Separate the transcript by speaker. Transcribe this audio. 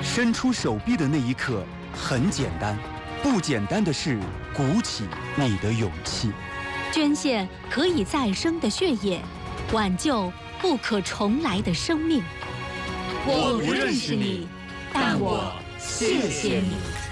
Speaker 1: 伸出手臂的那一刻很简单，不简单的是鼓起你的勇气。
Speaker 2: 捐献可以再生的血液，挽救不可重来的生命。
Speaker 3: 我不认识你，但我谢谢你。